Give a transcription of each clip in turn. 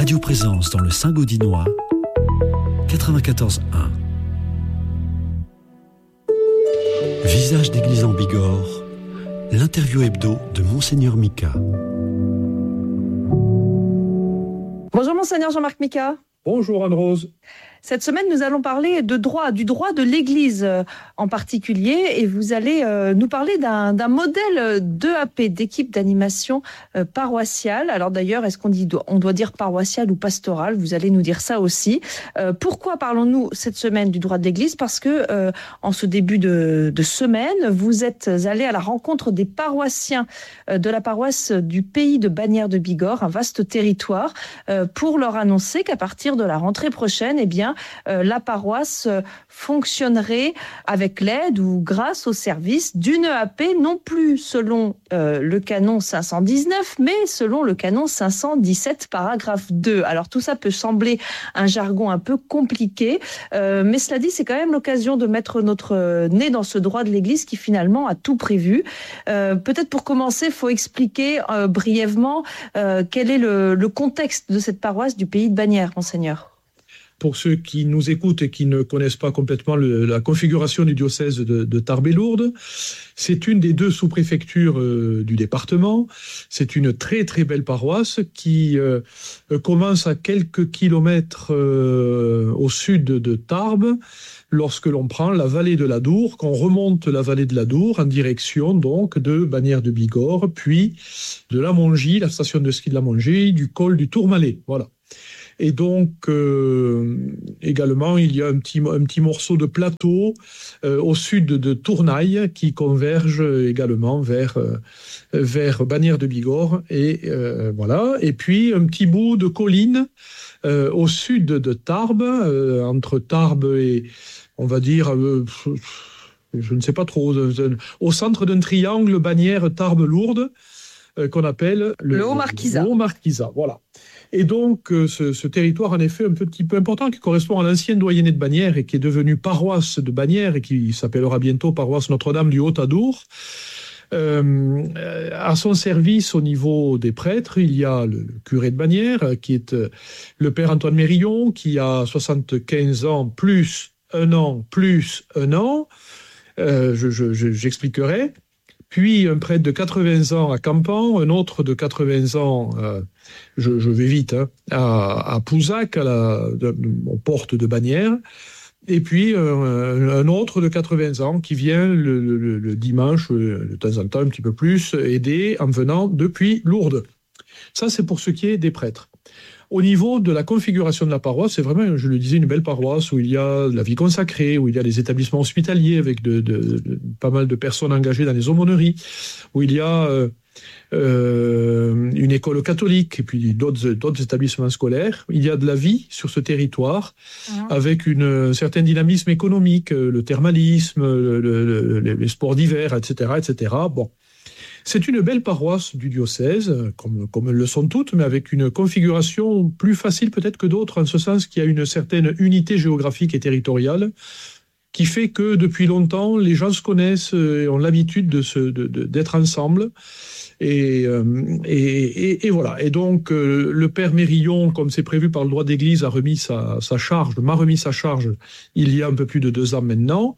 Radio Présence dans le Saint-Gaudinois, 94.1. Visage d'église en Bigorre, l'interview hebdo de Monseigneur Mika. Bonjour Monseigneur Jean-Marc Mika. Bonjour Anne-Rose. Cette semaine, nous allons parler du droit de l'Église en particulier, et vous allez nous parler d'un modèle d'EAP, d'équipe d'animation paroissiale. Alors d'ailleurs, est-ce on doit dire paroissiale ou pastorale? Vous allez nous dire ça aussi. Pourquoi parlons-nous cette semaine du droit de l'Église? Parce que en ce début de semaine, vous êtes allé à la rencontre des paroissiens de la paroisse du pays de Bagnères de Bigorre, un vaste territoire, pour leur annoncer qu'à partir de la rentrée prochaine, la paroisse fonctionnerait avec l'aide ou grâce au service d'une EAP, non plus selon le canon 519, mais selon le canon 517, paragraphe 2. Alors tout ça peut sembler un jargon un peu compliqué, mais cela dit, c'est quand même l'occasion de mettre notre nez dans ce droit de l'Église qui finalement a tout prévu. Peut-être pour commencer, il faut expliquer brièvement quel est le contexte de cette paroisse du pays de Bagnères, Monseigneur. Pour ceux qui nous écoutent et qui ne connaissent pas complètement la configuration du diocèse de Tarbes et Lourdes, c'est une des deux sous-préfectures du département. C'est une très très belle paroisse qui commence à quelques kilomètres au sud de Tarbes, lorsque l'on prend la vallée de l'Adour, qu'on remonte la vallée de l'Adour en direction donc de Bagnères de Bigorre, puis de la Mongie, la station de ski de la Mongie, du col du Tourmalet. Voilà. Et donc, également, il y a un petit morceau de plateau au sud de Tournaille qui converge également vers Bagnères de Bigorre. Et voilà. Et puis, un petit bout de colline au sud de Tarbes, entre Tarbes et, on va dire, je ne sais pas trop, au centre d'un triangle Bagnères-Tarbes-Lourdes, qu'on appelle le Haut-Marquisat. Le Haut-Marquisat, voilà. Et donc, ce territoire, en effet, un petit peu important, qui correspond à l'ancienne doyenné de Bagnères et qui est devenu paroisse de Bagnères et qui s'appellera bientôt paroisse Notre-Dame du Haut-Adour. À son service, au niveau des prêtres, il y a le curé de Bagnères, qui est le père Antoine Mérillon, qui a 75 ans plus un an. J'expliquerai. Puis un prêtre de 80 ans à Campan, un autre de 80 ans, je vais vite, à Pouzac, aux portes de Bagnères, et puis un autre de 80 ans qui vient le dimanche, de temps en temps un petit peu plus, aider en venant depuis Lourdes. Ça, c'est pour ce qui est des prêtres. Au niveau de la configuration de la paroisse, c'est vraiment, je le disais, une belle paroisse où il y a la vie consacrée, où il y a des établissements hospitaliers avec pas mal de personnes engagées dans les aumôneries, où il y a une école catholique et puis d'autres établissements scolaires. Il y a de la vie sur ce territoire avec un certain dynamisme économique, le thermalisme, les sports d'hiver, etc., etc. Bon. C'est une belle paroisse du diocèse, comme elles le sont toutes, mais avec une configuration plus facile peut-être que d'autres, en ce sens qu'il y a une certaine unité géographique et territoriale qui fait que depuis longtemps, les gens se connaissent et ont l'habitude d'être ensemble. Et voilà. Et donc, le père Mérillon, comme c'est prévu par le droit d'Église, m'a remis sa charge il y a un peu plus de 2 ans maintenant.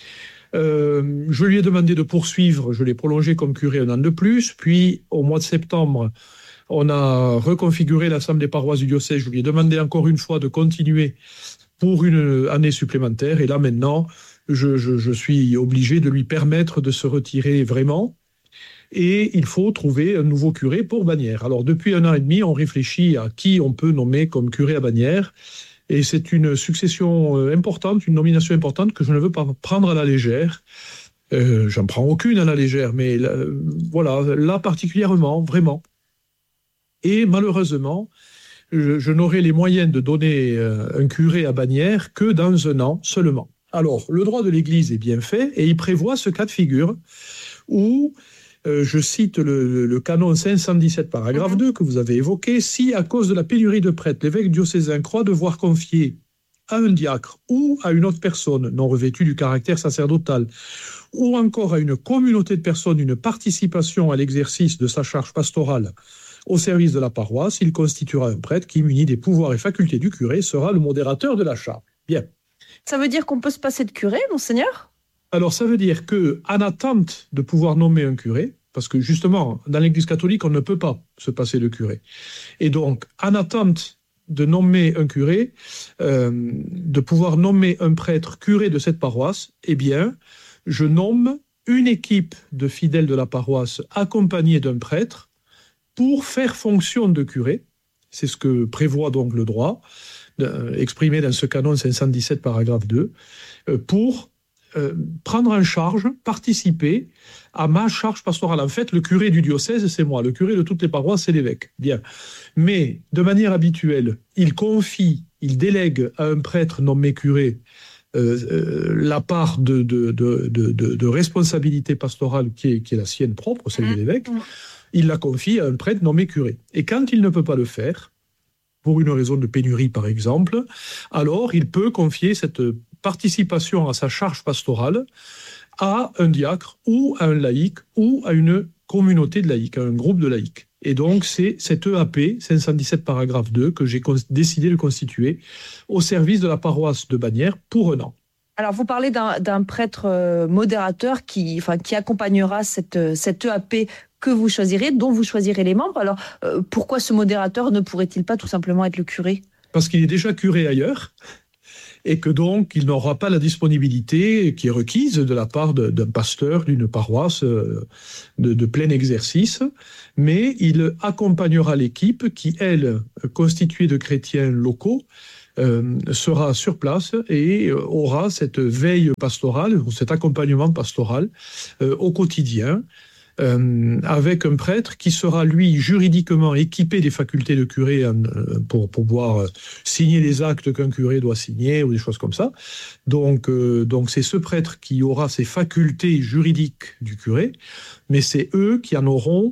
Je lui ai demandé de poursuivre, je l'ai prolongé comme curé 1 an de plus, puis au mois de septembre, on a reconfiguré l'Assemblée des paroisses du diocèse, je lui ai demandé encore une fois de continuer pour une année supplémentaire, et là maintenant, je suis obligé de lui permettre de se retirer vraiment, et il faut trouver un nouveau curé pour Bagnères. Alors depuis 1 an et demi, on réfléchit à qui on peut nommer comme curé à Bagnères, et c'est une succession importante, une nomination importante que je ne veux pas prendre à la légère. J'en prends aucune à la légère, mais là particulièrement, vraiment. Et malheureusement, je n'aurai les moyens de donner un curé à Bagnères que dans 1 an seulement. Alors, le droit de l'Église est bien fait et il prévoit ce cas de figure où, je cite le canon 517, paragraphe 2 que vous avez évoqué, si à cause de la pénurie de prêtres, l'évêque diocésain croit devoir confier à un diacre ou à une autre personne non revêtue du caractère sacerdotal ou encore à une communauté de personnes une participation à l'exercice de sa charge pastorale au service de la paroisse. Il constituera un prêtre qui, muni des pouvoirs et facultés du curé, sera le modérateur de la charge. Bien. Ça veut dire qu'on peut se passer de curé, monseigneur ? Alors, ça veut dire qu'en attente de pouvoir nommer un curé, parce que justement, dans l'Église catholique, on ne peut pas se passer de curé. Et donc, en attente de nommer un curé, de pouvoir nommer un prêtre curé de cette paroisse, eh bien, je nomme une équipe de fidèles de la paroisse accompagnée d'un prêtre pour faire fonction de curé. C'est ce que prévoit donc le droit, exprimé dans ce canon 517, paragraphe 2, pour prendre en charge, participer à ma charge pastorale. En fait, le curé du diocèse, c'est moi. Le curé de toutes les paroisses, c'est l'évêque. Bien. Mais, de manière habituelle, il délègue à un prêtre nommé curé la part de responsabilité pastorale qui est la sienne propre, celle de l'évêque. Il la confie à un prêtre nommé curé. Et quand il ne peut pas le faire, pour une raison de pénurie par exemple, alors il peut confier cette participation à sa charge pastorale à un diacre ou à un laïc ou à une communauté de laïcs, à un groupe de laïcs. Et donc c'est cet EAP, 517 paragraphe 2, que j'ai décidé de constituer au service de la paroisse de Bagnères pour un an. Alors vous parlez d'un prêtre modérateur qui accompagnera cette EAP que vous choisirez, dont vous choisirez les membres. Alors pourquoi ce modérateur ne pourrait-il pas tout simplement être le curé ? Parce qu'il est déjà curé ailleurs, et que donc il n'aura pas la disponibilité qui est requise de la part d'un pasteur d'une paroisse de plein exercice, mais il accompagnera l'équipe qui, elle, constituée de chrétiens locaux, sera sur place et aura cette veille pastorale, ou cet accompagnement pastoral au quotidien, avec un prêtre qui sera, lui, juridiquement équipé des facultés de curé pour pouvoir signer les actes qu'un curé doit signer ou des choses comme ça. Donc c'est ce prêtre qui aura ces facultés juridiques du curé, mais c'est eux qui en auront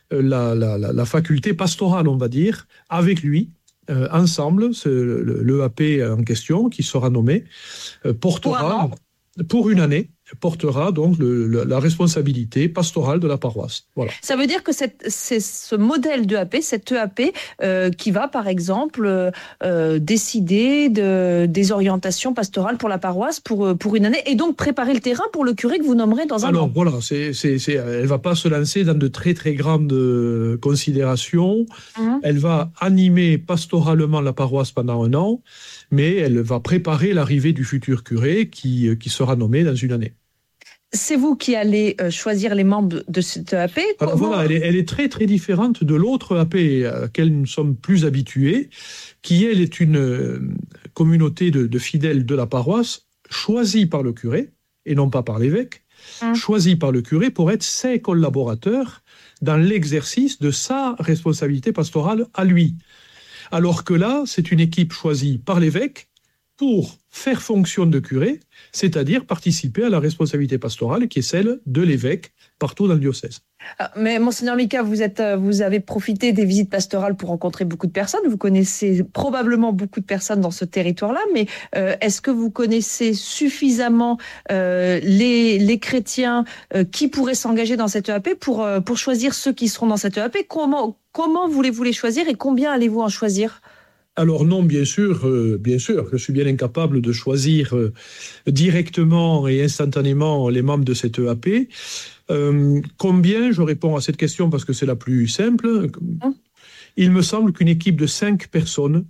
la faculté pastorale, on va dire, avec lui. Ensemble, l'EAP en question, qui sera nommé, portera pour une année, portera donc la responsabilité pastorale de la paroisse. Voilà. Ça veut dire que c'est ce modèle d'EAP, cette EAP, qui va par exemple décider des orientations pastorales pour la paroisse pour une année, et donc préparer le terrain pour le curé que vous nommerez dans un an. Alors voilà, elle ne va pas se lancer dans de très très grandes considérations. Elle va animer pastoralement la paroisse pendant un an, mais elle va préparer l'arrivée du futur curé qui sera nommé dans une année. C'est vous qui allez choisir les membres de cette EAP. Alors voilà, elle est très très différente de l'autre EAP à laquelle nous sommes plus habitués, qui elle est une communauté de fidèles de la paroisse, choisie par le curé, et non pas par l'évêque, choisie par le curé pour être ses collaborateurs dans l'exercice de sa responsabilité pastorale à lui. Alors que là, c'est une équipe choisie par l'évêque pour faire fonction de curé, c'est-à-dire participer à la responsabilité pastorale qui est celle de l'évêque partout dans le diocèse. Mais Monseigneur Mika, vous avez profité des visites pastorales pour rencontrer beaucoup de personnes. Vous connaissez probablement beaucoup de personnes dans ce territoire-là, mais est-ce que vous connaissez suffisamment les chrétiens qui pourraient s'engager dans cette EAP pour choisir ceux qui seront dans cette EAP ? Comment voulez-vous les choisir et combien allez-vous en choisir ? Alors non, bien sûr, je suis bien incapable de choisir directement et instantanément les membres de cette EAP. Combien ? Je réponds à cette question parce que c'est la plus simple. Il me semble qu'une équipe de 5 personnes,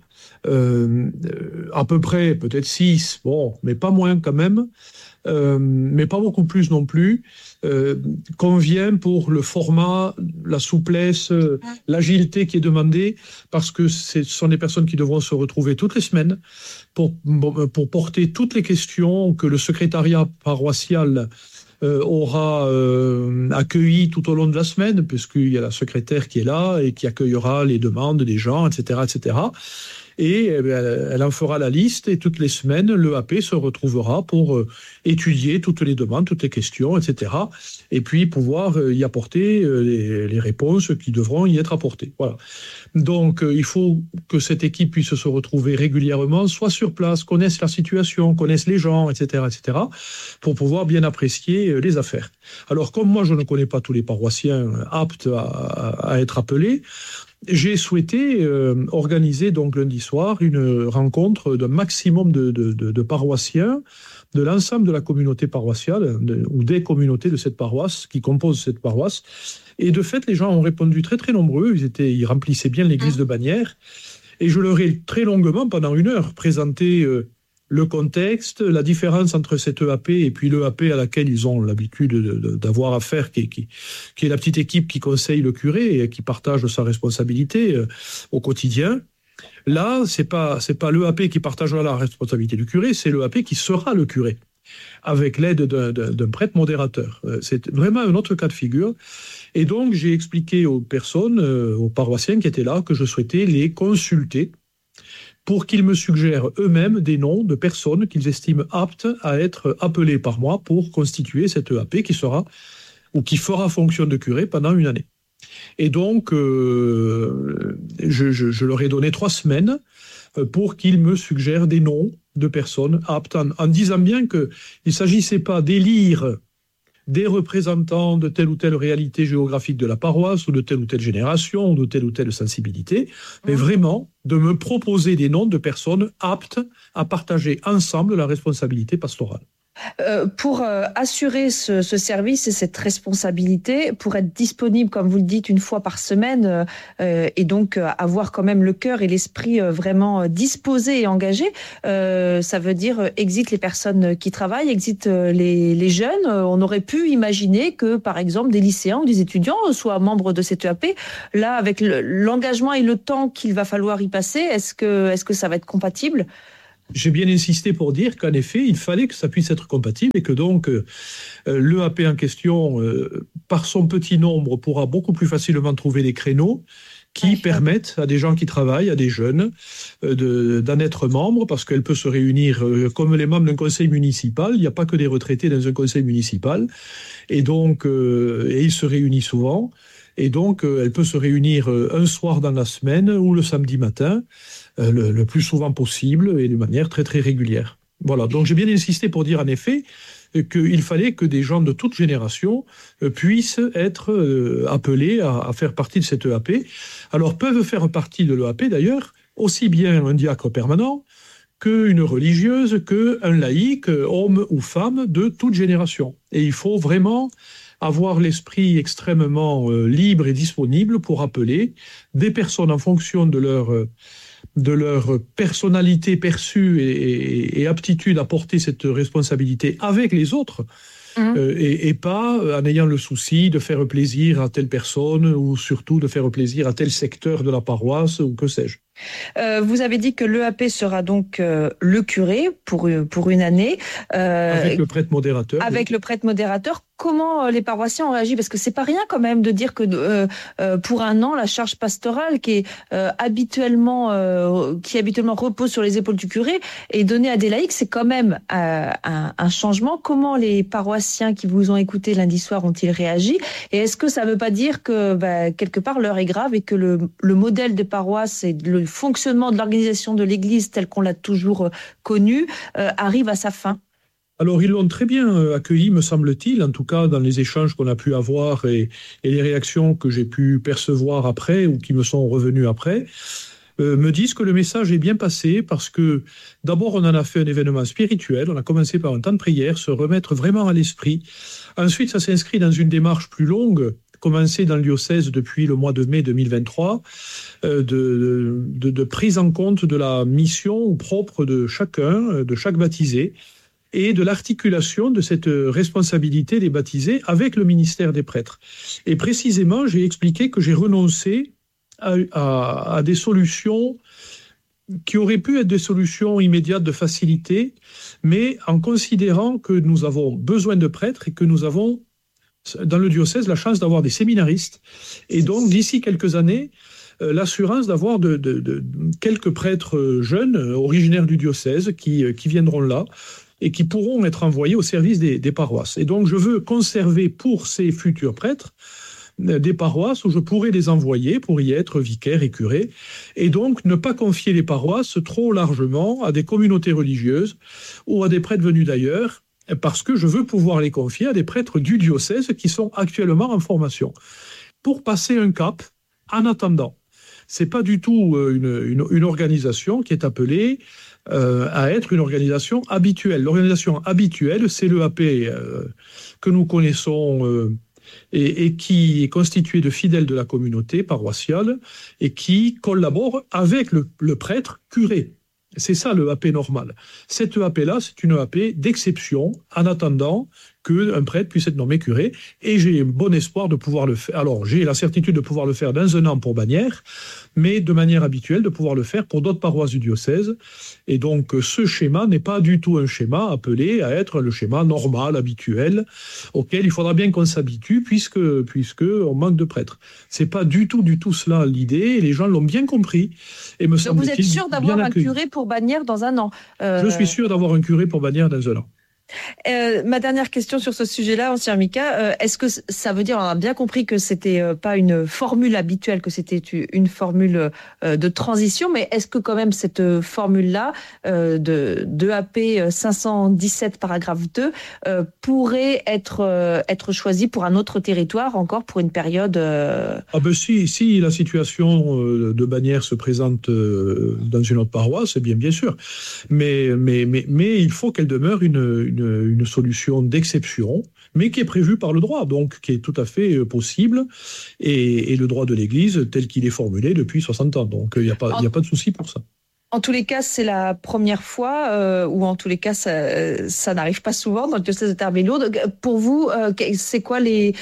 à peu près, peut-être 6, bon, mais pas moins quand même, mais pas beaucoup plus non plus, convient pour le format, la souplesse, l'agilité qui est demandée, parce que ce sont des personnes qui devront se retrouver toutes les semaines pour porter toutes les questions que le secrétariat paroissial aura accueilli tout au long de la semaine, puisqu'il y a la secrétaire qui est là et qui accueillera les demandes des gens, etc., etc. Et elle en fera la liste, et toutes les semaines, l'EAP se retrouvera pour étudier toutes les demandes, toutes les questions, etc. Et puis pouvoir y apporter les réponses qui devront y être apportées. Voilà. Donc, il faut que cette équipe puisse se retrouver régulièrement, soit sur place, connaisse la situation, connaisse les gens, etc., pour pouvoir bien apprécier les affaires. Alors, comme moi, je ne connais pas tous les paroissiens aptes à être appelés, j'ai souhaité organiser donc lundi soir une rencontre d'un maximum de paroissiens de l'ensemble de la communauté paroissiale ou des communautés de cette paroisse qui composent cette paroisse. Et de fait, les gens ont répondu très très nombreux. Ils remplissaient bien l'église de Bagnères. Et je leur ai très longuement, pendant 1 heure, présenté le contexte, la différence entre cette EAP et puis l'EAP à laquelle ils ont l'habitude d'avoir affaire, qui est la petite équipe qui conseille le curé et qui partage sa responsabilité au quotidien. Là, c'est pas l'EAP qui partagera la responsabilité du curé, c'est l'EAP qui sera le curé, avec l'aide d'un prêtre modérateur. C'est vraiment un autre cas de figure. Et donc, j'ai expliqué aux personnes, aux paroissiens qui étaient là, que je souhaitais les consulter pour qu'ils me suggèrent eux-mêmes des noms de personnes qu'ils estiment aptes à être appelées par moi pour constituer cette EAP qui sera ou qui fera fonction de curé pendant 1 année. Et donc, je leur ai donné 3 semaines pour qu'ils me suggèrent des noms de personnes aptes, en disant bien qu'il ne s'agissait pas d'élire des représentants de telle ou telle réalité géographique de la paroisse ou de telle ou telle génération ou de telle ou telle sensibilité, mais vraiment de me proposer des noms de personnes aptes à partager ensemble la responsabilité pastorale. Pour assurer ce service et cette responsabilité, pour être disponible, comme vous le dites, 1 fois par semaine, et donc avoir quand même le cœur et l'esprit vraiment disposés et engagés, ça veut dire exit les personnes qui travaillent, exit les jeunes. On aurait pu imaginer que, par exemple, des lycéens ou des étudiants soient membres de cette EAP. Là, avec l'engagement et le temps qu'il va falloir y passer, est-ce que ça va être compatible ? J'ai bien insisté pour dire qu'en effet, il fallait que ça puisse être compatible et que donc l'EAP en question, par son petit nombre, pourra beaucoup plus facilement trouver des créneaux qui permettent à des gens qui travaillent, à des jeunes, d'en être membres, parce qu'elle peut se réunir comme les membres d'un conseil municipal. Il n'y a pas que des retraités dans un conseil municipal. Et donc, et ils se réunissent souvent. Et donc, elle peut se réunir un soir dans la semaine ou le samedi matin, le plus souvent possible et de manière très très régulière. Voilà, donc j'ai bien insisté pour dire en effet qu'il fallait que des gens de toute génération puissent être appelés à faire partie de cette EAP. Alors peuvent faire partie de l'EAP d'ailleurs aussi bien un diacre permanent qu'une religieuse, qu'un laïc, homme ou femme de toute génération. Et il faut vraiment avoir l'esprit extrêmement libre et disponible pour appeler des personnes en fonction de leur personnalité perçue et aptitude à porter cette responsabilité avec les autres, et pas en ayant le souci de faire plaisir à telle personne ou surtout de faire plaisir à tel secteur de la paroisse ou que sais-je. Vous avez dit que l'EAP sera donc le curé pour 1 année. Avec le prêtre modérateur. Avec le prêtre modérateur. Comment les paroissiens ont réagi ? Parce que c'est pas rien quand même de dire que pour 1 an, la charge pastorale qui habituellement repose sur les épaules du curé est donnée à des laïcs, c'est quand même un changement. Comment les paroissiens qui vous ont écouté lundi soir ont-ils réagi ? Et est-ce que ça veut pas dire que quelque part l'heure est grave et que le modèle des paroisses et le fonctionnement de l'organisation de l'Église tel qu'on l'a toujours connu arrive à sa fin ? Alors, ils l'ont très bien accueilli, me semble-t-il, en tout cas dans les échanges qu'on a pu avoir et les réactions que j'ai pu percevoir après ou qui me sont revenues après, me disent que le message est bien passé parce que d'abord, on en a fait un événement spirituel, on a commencé par un temps de prière, se remettre vraiment à l'esprit. Ensuite, ça s'inscrit dans une démarche plus longue, commencée dans le diocèse depuis le mois de mai 2023, de prise en compte de la mission propre de chacun, de chaque baptisé, et de l'articulation de cette responsabilité des baptisés avec le ministère des prêtres. Et précisément, j'ai expliqué que j'ai renoncé à des solutions qui auraient pu être des solutions immédiates de facilité, mais en considérant que nous avons besoin de prêtres et que nous avons, dans le diocèse, la chance d'avoir des séminaristes. Et donc, d'ici quelques années, l'assurance d'avoir de quelques prêtres jeunes, originaires du diocèse, qui viendront là, et qui pourront être envoyés au service des paroisses. Et donc, je veux conserver pour ces futurs prêtres des paroisses où je pourrais les envoyer pour y être vicaire et curé, et donc ne pas confier les paroisses trop largement à des communautés religieuses ou à des prêtres venus d'ailleurs, parce que je veux pouvoir les confier à des prêtres du diocèse qui sont actuellement en formation, pour passer un cap en attendant. c'est pas du tout une organisation qui est appelée à être une organisation habituelle. L'organisation habituelle, c'est l'EAP que nous connaissons et qui est constitué de fidèles de la communauté paroissiale et qui collabore avec le prêtre curé. C'est ça l'EAP normal. Cette EAP-là, c'est une EAP d'exception en attendant qu'un prêtre puisse être nommé curé, et j'ai bon espoir de pouvoir le faire. Alors, j'ai la certitude de pouvoir le faire dans un an pour Bagnères, mais de manière habituelle de pouvoir le faire pour d'autres paroisses du diocèse. Et donc, ce schéma n'est pas du tout un schéma appelé à être le schéma normal, habituel, auquel il faudra bien qu'on s'habitue, puisque on manque de prêtres. C'est pas du tout cela l'idée, et les gens l'ont bien compris. Et me donc, vous êtes sûr d'avoir un curé pour Bagnères dans un an? Je suis sûr d'avoir un curé pour Bagnères dans un an. Ma dernière question sur ce sujet-là, ancien Mika, est-ce que ça veut dire, on a bien compris que c'était pas une formule habituelle, que c'était une formule de transition, mais est-ce que quand même cette formule-là de AP 517 paragraphe 2 pourrait être choisie pour un autre territoire encore pour une période si la situation de Bagnères se présente dans une autre paroisse, c'est bien sûr, mais il faut qu'elle demeure une solution d'exception, mais qui est prévue par le droit, donc qui est tout à fait possible, et le droit de l'Église tel qu'il est formulé depuis 60 ans. Donc il n'y a pas de souci pour ça. En tous les cas, c'est la première fois, ou en tous les cas, ça n'arrive pas souvent dans le diocèse de Tarbes-et-Lourdes. Pour vous, c'est quoi les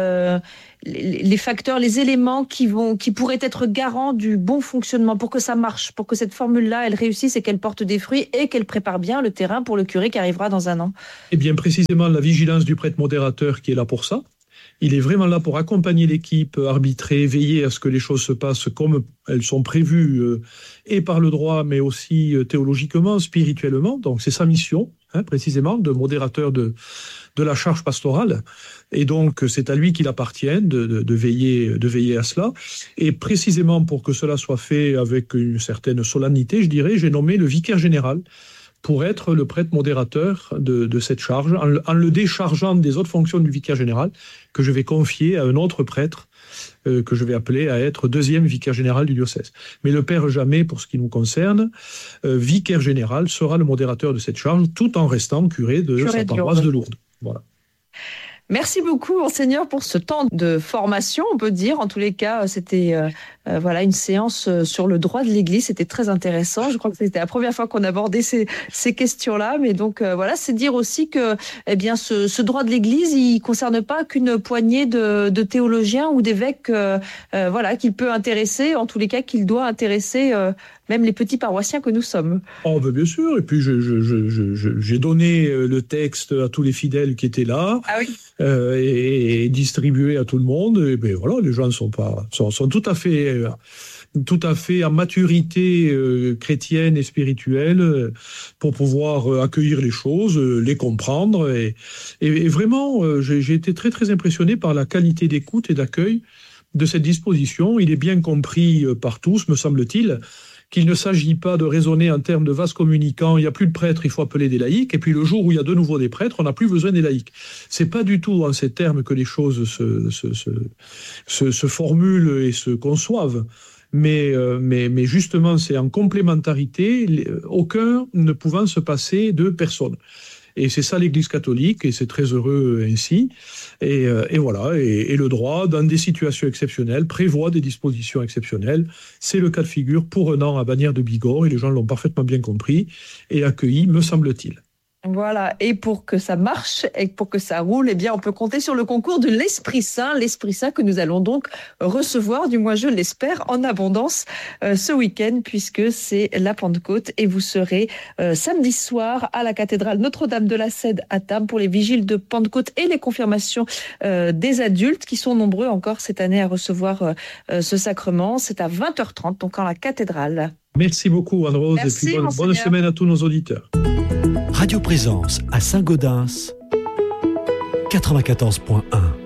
facteurs, les éléments qui pourraient être garants du bon fonctionnement pour que ça marche, pour que cette formule-là, elle réussisse et qu'elle porte des fruits et qu'elle prépare bien le terrain pour le curé qui arrivera dans un an? Eh bien, précisément, la vigilance du prêtre modérateur qui est là pour ça. Il est vraiment là pour accompagner l'équipe, arbitrer, veiller à ce que les choses se passent comme elles sont prévues, et par le droit, mais aussi théologiquement, spirituellement. Donc c'est sa mission, précisément, de modérateur de la charge pastorale. Et donc c'est à lui qu'il appartient de veiller à cela. Et précisément pour que cela soit fait avec une certaine solennité, je dirais, j'ai nommé le vicaire général pour être le prêtre modérateur de cette charge, en le déchargeant des autres fonctions du vicaire général, que je vais confier à un autre prêtre, que je vais appeler à être deuxième vicaire général du diocèse. Mais le père Jamet, pour ce qui nous concerne, vicaire général, sera le modérateur de cette charge, tout en restant curé de sa paroisse de Lourdes. Voilà. Merci beaucoup, Monseigneur, pour ce temps de formation, on peut dire. En tous les cas, c'était une séance sur le droit de l'Église. C'était très intéressant. Je crois que c'était la première fois qu'on abordait ces questions-là. Mais donc, c'est dire aussi que ce droit de l'Église, il concerne pas qu'une poignée de théologiens ou d'évêques qu'il peut intéresser, en tous les cas qu'il doit intéresser même les petits paroissiens que nous sommes. Oh, bien sûr. Et puis, j'ai donné le texte à tous les fidèles qui étaient là. Ah oui. Et distribué à tout le monde. Et ben voilà, les gens sont tout à fait en maturité chrétienne et spirituelle pour pouvoir accueillir les choses, les comprendre. Et vraiment, j'ai été très, très impressionné par la qualité d'écoute et d'accueil de cette disposition. Il est bien compris par tous, me semble-t-il, qu'il ne s'agit pas de raisonner en termes de vases communicants. Il n'y a plus de prêtres, il faut appeler des laïcs. Et puis le jour où il y a de nouveau des prêtres, on n'a plus besoin des laïcs. C'est pas du tout en ces termes que les choses se formulent et se conçoivent. Mais justement, c'est en complémentarité, aucun ne pouvant se passer de personne. Et c'est ça l'Église catholique, et c'est très heureux ainsi. Et voilà, et le droit, dans des situations exceptionnelles, prévoit des dispositions exceptionnelles. C'est le cas de figure pour un an à Bagnères de Bigorre, et les gens l'ont parfaitement bien compris et accueilli, me semble-t-il. Voilà, et pour que ça marche et pour que ça roule, on peut compter sur le concours de l'Esprit Saint que nous allons donc recevoir, du moins je l'espère, en abondance ce week-end, puisque c'est la Pentecôte, et vous serez samedi soir à la cathédrale Notre-Dame de la Cède à Tarbes pour les vigiles de Pentecôte et les confirmations des adultes, qui sont nombreux encore cette année à recevoir ce sacrement. C'est à 20h30, donc en la cathédrale. Merci beaucoup, Anne-Rose, et puis bonne semaine à tous nos auditeurs. Radio Présence à Saint-Gaudens, 94.1.